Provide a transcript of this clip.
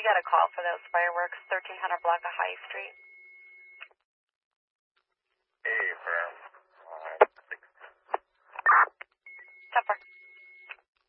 got a call for those fireworks, 1300 block of High Street.